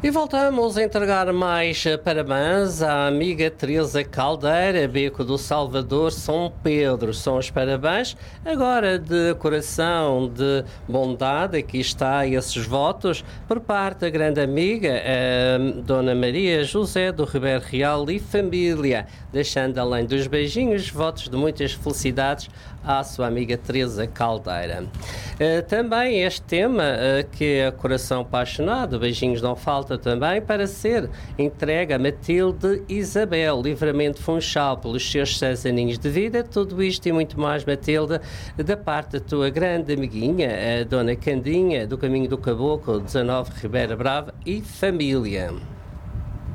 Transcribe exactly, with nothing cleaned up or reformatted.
E voltamos a entregar mais parabéns à amiga Teresa Caldeira, Beco do Salvador, São Pedro. São os parabéns. Agora, de coração, de bondade, aqui está esses votos por parte da grande amiga, a Dona Maria José do Ribeiro Real e família, deixando além dos beijinhos, votos de muitas felicidades à sua amiga Teresa Caldeira. Uh, também este tema, uh, que é Coração Apaixonado, beijinhos não falta também, para ser entregue a Matilde Isabel, Livramento Funchal, pelos seus seis aninhos de vida. Tudo isto e muito mais, Matilde, da parte da tua grande amiguinha, a Dona Candinha, do Caminho do Caboclo, dezanove Ribeira Brava e família.